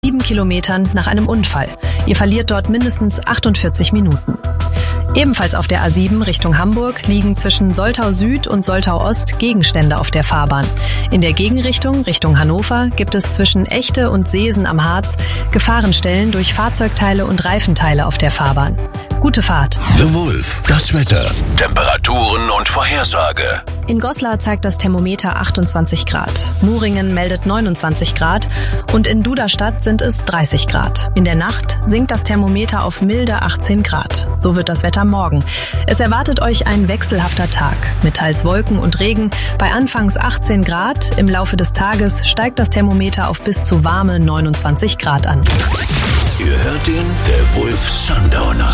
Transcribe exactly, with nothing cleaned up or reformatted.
sieben Kilometern nach einem Unfall. Ihr verliert dort mindestens achtundvierzig Minuten. Ebenfalls auf der A sieben Richtung Hamburg liegen zwischen Soltau Süd und Soltau Ost Gegenstände auf der Fahrbahn. In der Gegenrichtung Richtung Hannover gibt es zwischen Echte und Seesen am Harz Gefahrenstellen durch Fahrzeugteile und Reifenteile auf der Fahrbahn. Gute Fahrt. The Wolf, das Wetter, Temperaturen und Vorhersage. In Goslar zeigt das Thermometer achtundzwanzig Grad. Muringen meldet neunundzwanzig Grad und in Duderstadt sind es dreißig Grad. In der Nacht sinkt das Thermometer auf milde achtzehn Grad. So wird das Wetter morgen. Es erwartet euch ein wechselhafter Tag mit teils Wolken und Regen bei anfangs achtzehn Grad. Im Laufe des Tages steigt das Thermometer auf bis zu warme neunundzwanzig Grad an. Ihr hört ihn, der Wolf Sundowner.